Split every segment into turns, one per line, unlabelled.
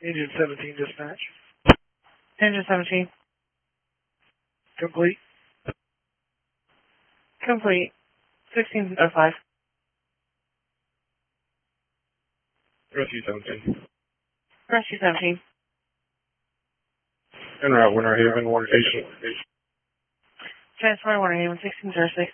Engine 17 dispatch.
Engine 17.
Complete.
Complete. 1605.
Rescue 17.
Rescue 17.
En route, Winter Haven, Warner Station.
Transport Warner Haven, 1606.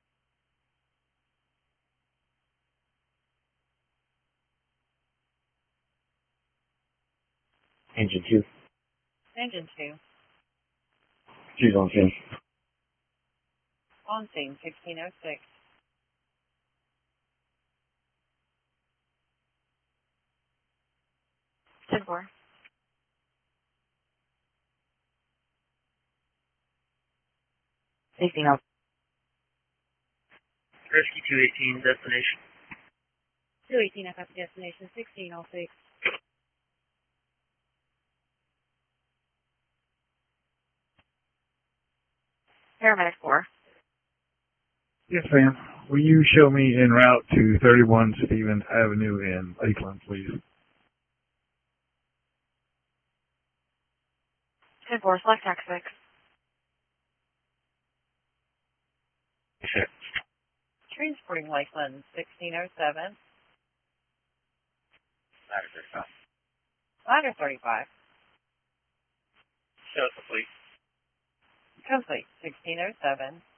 Engine 2.
Engine 2.
Choose on scene.
On scene, 1606.
10-4.
Safety help.
Rescue 218, destination.
218, I got the destination, 1606.
Paramedic 4.
Yes, ma'am. Will you show me en route to 31 Stevens Avenue in Lakeland, please?
10-4, select tax 6.
Transporting Lakeland, 1607.
Ladder 35.
Ladder 35.
Show complete.
Complete, 1607.